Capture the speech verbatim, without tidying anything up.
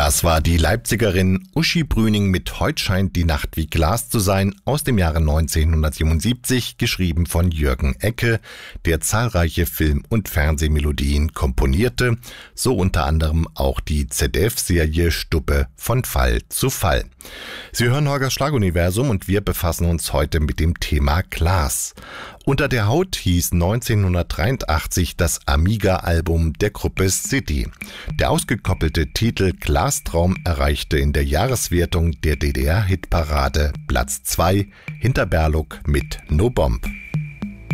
Das war die Leipzigerin Uschi Brüning mit Heut scheint die Nacht wie Glas zu sein aus dem Jahre neunzehnhundertsiebenundsiebzig, geschrieben von Jürgen Ecke, der zahlreiche Film- und Fernsehmelodien komponierte, so unter anderem auch die Z D F-Serie Stubbe von Fall zu Fall. Sie hören Holgers Schlaguniversum und wir befassen uns heute mit dem Thema Glas. Unter der Haut hieß neunzehnhundertdreiundachtzig das Amiga-Album der Gruppe City. Der ausgekoppelte Titel Glastraum erreichte in der Jahreswertung der D D R-Hitparade Platz zwei hinter Berluk mit No Bomb.